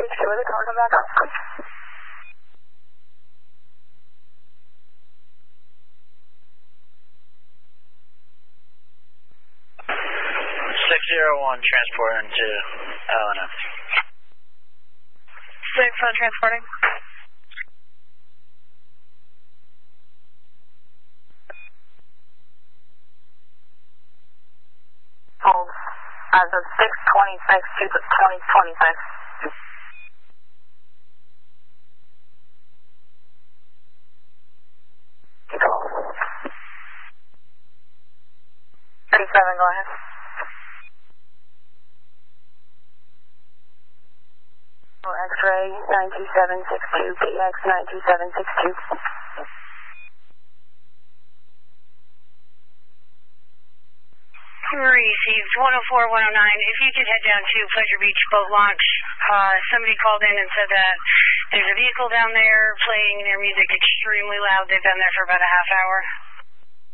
HQ with a car, come back up. 601 transporting to LNM. 6 on transporting. Hold. As of 6:26 to 20:26. Control. 37, go ahead. X-ray 92762, PX 92762. Received 104, 109. If you could head down to Pleasure Beach boat launch. Somebody called in and said that there's a vehicle down there playing their music extremely loud. They've been there for about a half hour.